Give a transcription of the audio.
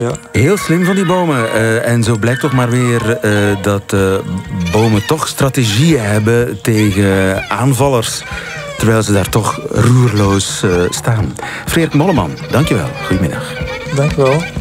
Ja. Heel slim van die bomen. En zo blijkt toch maar weer dat bomen toch strategieën hebben tegen aanvallers. Terwijl ze daar toch roerloos staan. Freek Molleman, dankjewel. Goedemiddag. Dank u wel.